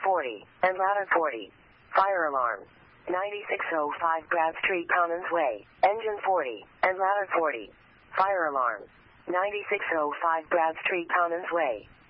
40, and ladder 40. Fire alarm. 9605 Brad Street, Commons Way. Engine 40, and ladder 40. Fire alarm. 9605 Brad Street, Commons Way.